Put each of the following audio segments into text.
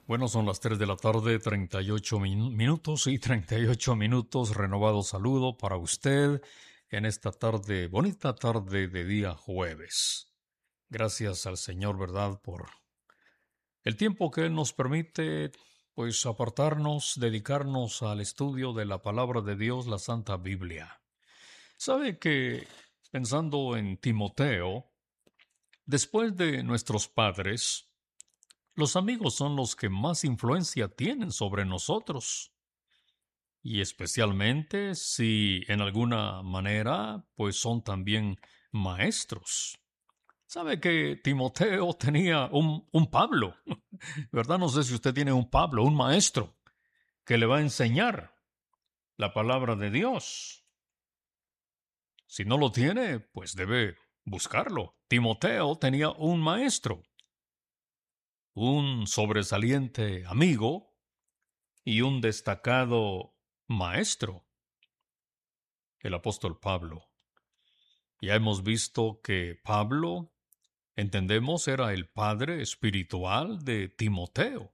Bueno, son las 3 de la tarde, 38 minutos y 38 minutos. Renovado saludo para usted en esta tarde, bonita tarde de día jueves. Gracias al Señor, ¿verdad?, por el tiempo que Él nos permite, pues, apartarnos, dedicarnos al estudio de la palabra de Dios, la Santa Biblia. Sabe que, pensando en Timoteo, después de nuestros padres, los amigos son los que más influencia tienen sobre nosotros. Y especialmente si en alguna manera, pues son también maestros. Sabe que Timoteo tenía un Pablo, ¿verdad? No sé si usted tiene un Pablo, un maestro, que le va a enseñar la palabra de Dios. Si no lo tiene, pues debe buscarlo. Timoteo tenía un maestro, un sobresaliente amigo y un destacado maestro, el apóstol Pablo. Ya hemos visto que Pablo, entendemos, era el padre espiritual de Timoteo.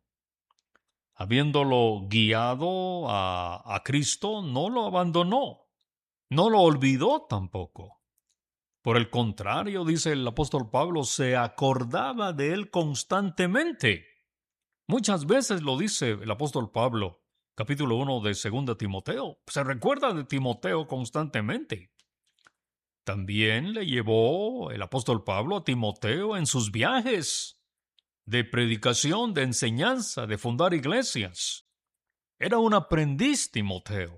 Habiéndolo guiado a Cristo, no lo abandonó, no lo olvidó tampoco. Por el contrario, dice el apóstol Pablo, se acordaba de él constantemente. Muchas veces lo dice el apóstol Pablo, capítulo 1 de 2 Timoteo. Se recuerda de Timoteo constantemente. También le llevó el apóstol Pablo a Timoteo en sus viajes de predicación, de enseñanza, de fundar iglesias. Era un aprendiz Timoteo.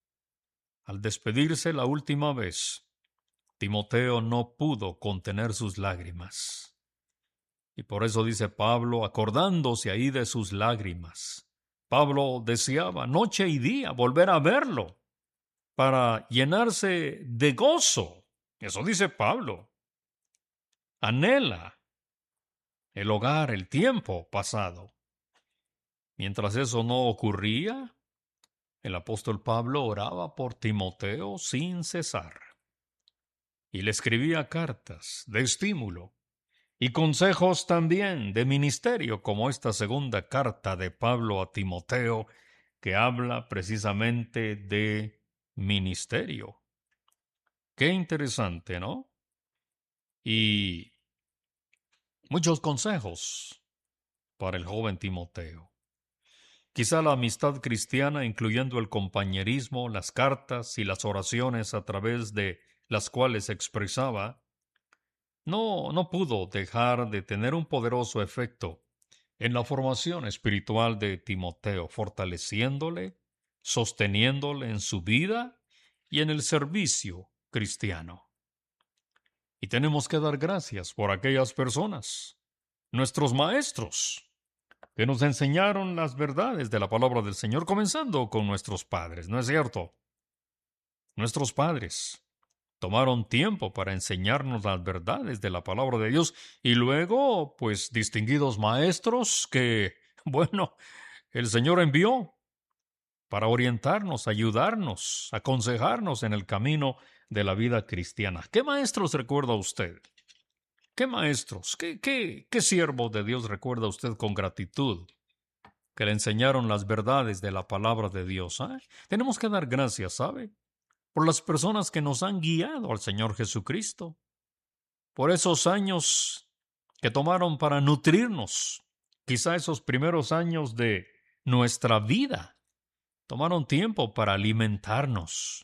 Al despedirse la última vez, Timoteo no pudo contener sus lágrimas. Y por eso dice Pablo, acordándose ahí de sus lágrimas. Pablo deseaba noche y día volver a verlo para llenarse de gozo. Eso dice Pablo. Anhela el hogar, el tiempo pasado. Mientras eso no ocurría, el apóstol Pablo oraba por Timoteo sin cesar y le escribía cartas de estímulo y consejos también de ministerio, como esta segunda carta de Pablo a Timoteo, que habla precisamente de ministerio. Qué interesante, ¿no? Y muchos consejos para el joven Timoteo. Quizá la amistad cristiana, incluyendo el compañerismo, las cartas y las oraciones a través de las cuales se expresaba, no pudo dejar de tener un poderoso efecto en la formación espiritual de Timoteo, fortaleciéndole, sosteniéndole en su vida y en el servicio cristiano. Y tenemos que dar gracias por aquellas personas, nuestros maestros, que nos enseñaron las verdades de la palabra del Señor, comenzando con nuestros padres, ¿no es cierto? Nuestros padres tomaron tiempo para enseñarnos las verdades de la palabra de Dios y luego, pues, distinguidos maestros que, bueno, el Señor envió para orientarnos, ayudarnos, aconsejarnos en el camino de la vida cristiana. ¿Qué maestros recuerda usted? ¿Qué maestros? ¿Qué siervos de Dios recuerda usted con gratitud que le enseñaron las verdades de la palabra de Dios? Tenemos que dar gracias, ¿sabe? Por las personas que nos han guiado al Señor Jesucristo, por esos años que tomaron para nutrirnos, quizá esos primeros años de nuestra vida, tomaron tiempo para alimentarnos.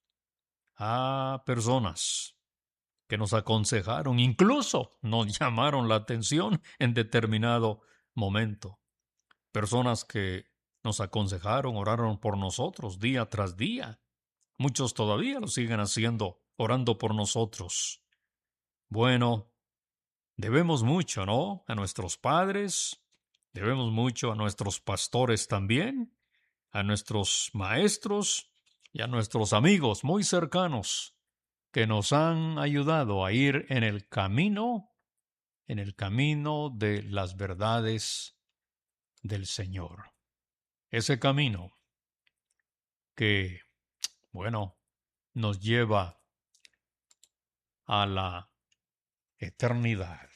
Personas que nos aconsejaron, incluso nos llamaron la atención en determinado momento. Personas que nos aconsejaron, oraron por nosotros día tras día. Muchos todavía lo siguen haciendo, orando por nosotros. Bueno, debemos mucho, ¿no? A nuestros padres, debemos mucho a nuestros pastores también, a nuestros maestros y a nuestros amigos muy cercanos que nos han ayudado a ir en el camino de las verdades del Señor. Ese camino que, bueno, nos lleva a la eternidad.